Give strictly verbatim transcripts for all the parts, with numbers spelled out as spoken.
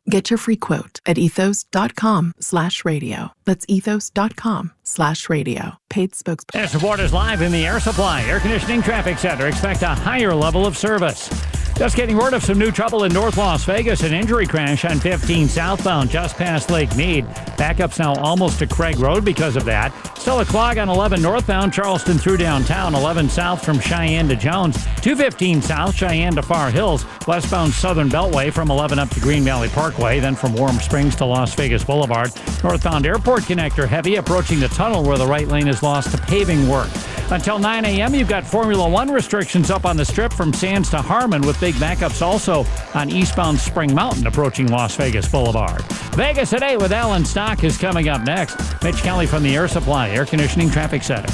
Get your free quote at ethos.com slash radio. That's ethos.com slash radio. Paid spokesperson. And support is live in the Air Supply Air Conditioning Traffic Center. Expect a higher level of service. Just getting word of some new trouble in North Las Vegas. An injury crash on fifteen southbound just past Lake Mead. Backups now almost to Craig Road because of that. Still a clog on eleven northbound Charleston through downtown. eleven south from Cheyenne to Jones. two fifteen south Cheyenne to Far Hills. Westbound Southern Beltway from eleven up to Green Valley Parkway. Then from Warm Springs to Las Vegas Boulevard. Northbound Airport connector heavy approaching the tunnel where the right lane is lost to paving work. Until nine a.m. you've got Formula One restrictions up on the strip from Sands to Harmon with big backups also on eastbound Spring Mountain approaching Las Vegas Boulevard. Vegas at eight with Alan Stock is coming up next. Mitch Kelly from the Air Supply Air Conditioning Traffic Center.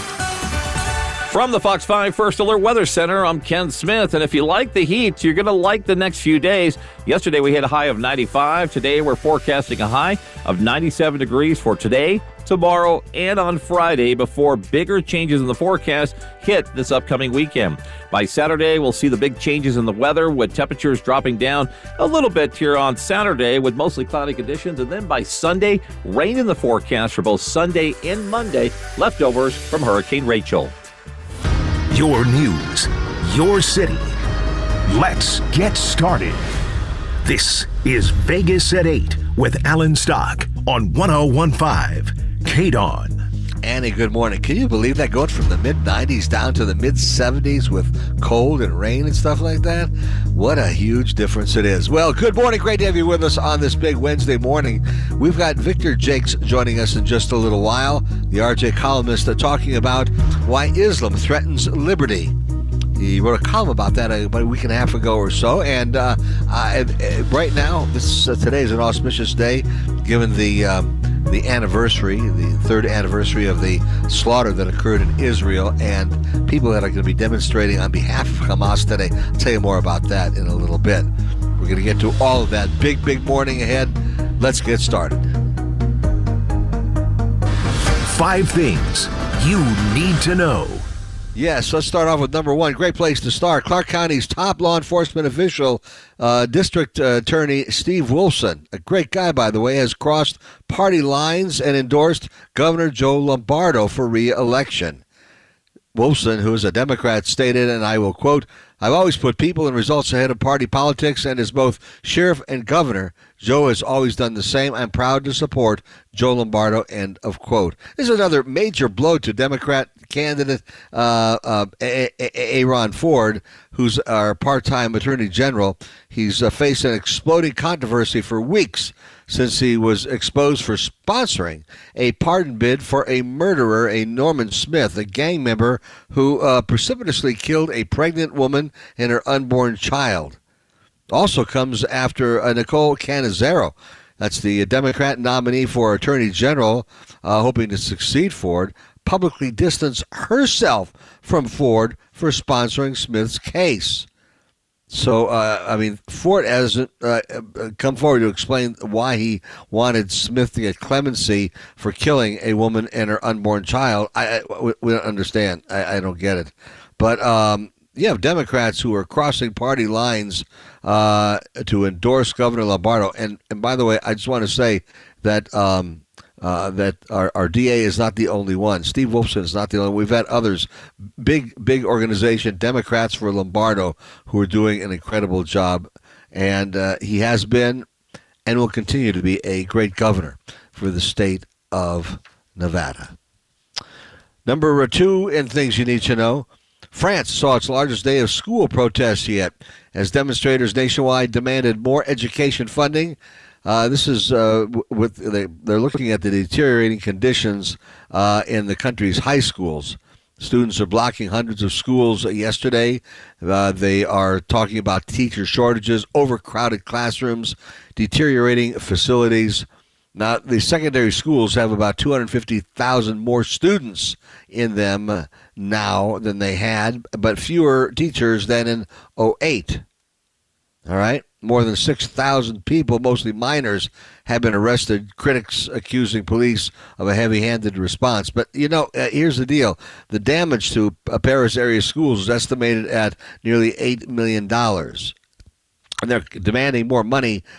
From the Fox five First Alert Weather Center, I'm Ken Smith, and if you like the heat, you're going to like the next few days. Yesterday we had a high of ninety-five. Today we're forecasting a high of ninety-seven degrees for today, tomorrow, and on Friday before bigger changes in the forecast hit this upcoming weekend. By Saturday, we'll see the big changes in the weather with temperatures dropping down a little bit here on Saturday with mostly cloudy conditions. And then by Sunday, rain in the forecast for both Sunday and Monday, leftovers from Hurricane Rachel. Your news, your city. Let's get started. This is Vegas at eight with Alan Stock on one oh one point five K D O N. Annie, good morning. Can you believe that, going from the mid nineties down to the mid seventies with cold and rain and stuff like that? What a huge difference it is. Well, good morning. Great to have you with us on this big Wednesday morning. We've got Victor Jakes joining us in just a little while, the R J columnist, uh, talking about why Islam threatens liberty. He wrote a column about that about a week and a half ago or so, and uh, uh, right now, this uh, today is an auspicious day, given the um, the anniversary, the third anniversary of the slaughter that occurred in Israel, and people that are going to be demonstrating on behalf of Hamas today. I'll tell you more about that in a little bit. We're going to get to all of that. Big, big morning ahead. Let's get started. Five things you need to know. Yes, let's start off with number one. Great place to start. Clark County's top law enforcement official, uh, District uh, Attorney Steve Wolfson, a great guy, by the way, has crossed party lines and endorsed Governor Joe Lombardo for re-election. Wolfson, who is a Democrat, stated, and I will quote, "I've always put people and results ahead of party politics, and as both sheriff and governor, Joe has always done the same. I'm proud to support Joe Lombardo," end of quote. This is another major blow to Democrat candidate uh, uh, Aaron Ford, who's our part-time attorney general. He's uh, faced an exploding controversy for weeks since he was exposed for sponsoring a pardon bid for a murderer, a Norman Smith, a gang member who uh, precipitously killed a pregnant woman and her unborn child. Also comes after uh, Nicole Cannizzaro. That's the Democrat nominee for Attorney General, uh, hoping to succeed Ford, publicly distanced herself from Ford for sponsoring Smith's case. So, uh, I mean, Ford hasn't uh, come forward to explain why he wanted Smith to get clemency for killing a woman and her unborn child. I, I we don't understand. I, I don't get it. But um, you have Democrats who are crossing party lines uh, to endorse Governor Lombardo. And, and by the way, I just want to say that um, uh, that our, our D A is not the only one. Steve Wolfson is not the only one. We've had others, big, big organization, Democrats for Lombardo, who are doing an incredible job. And uh, he has been and will continue to be a great governor for the state of Nevada. Number two in things you need to know, France saw its largest day of school protests yet as demonstrators nationwide demanded more education funding. Uh, this is uh, with they, they're looking at the deteriorating conditions uh, in the country's high schools. Students are blocking hundreds of schools yesterday. Uh, they are talking about teacher shortages, overcrowded classrooms, deteriorating facilities. Now, the secondary schools have about two hundred fifty thousand more students in them now than they had, but fewer teachers than in oh eight. All right? More than six thousand people, mostly minors, have been arrested, critics accusing police of a heavy-handed response. But, you know, uh, here's the deal. The damage to uh, Paris area schools is estimated at nearly eight million dollars. And they're demanding more money